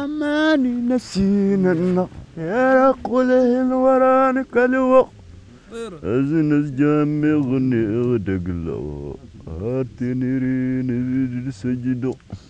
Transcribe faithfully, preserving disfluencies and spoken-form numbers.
عماني نسينا النار يا قوله الوران كالوق أزنز جامي غني غدق لو هاتني رين سجدو